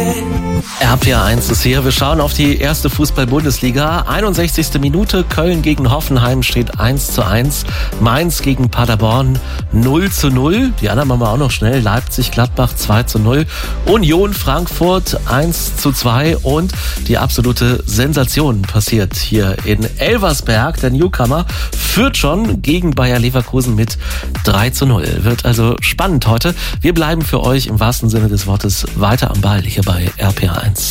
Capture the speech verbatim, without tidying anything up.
R P R eins ist hier. Wir schauen auf die erste Fußball-Bundesliga. einundsechzigste Minute. Köln gegen Hoffenheim steht eins zu eins. Mainz gegen Paderborn null zu null. Die anderen machen wir auch noch schnell. Leipzig-Gladbach zwei zu null. Union Frankfurt eins zu zwei. Und die absolute Sensation passiert hier in Elversberg. Der Newcomer führt schon gegen Bayer Leverkusen mit drei zu null. Wird also spannend heute. Wir bleiben für euch im wahrsten Sinne des Wortes weiter am Ball hier bei R P R eins.